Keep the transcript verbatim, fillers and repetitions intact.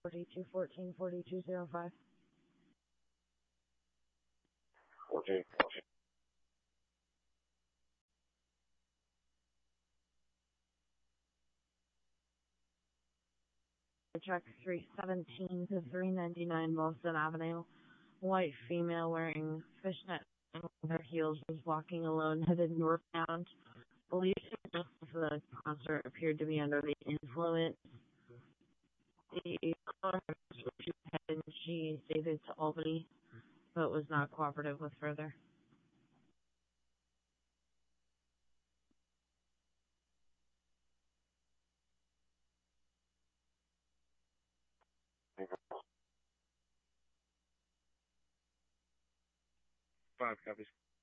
forty-two fourteen forty-two oh five. fourteen. Check three seventeen to three ninety-nine Wilson Avenue. White female wearing fishnet and leather heels was walking alone, headed northbound. Police of the concert appeared to be under the influence. The caller had she stated to Albany, but was not cooperative with further. Five copies.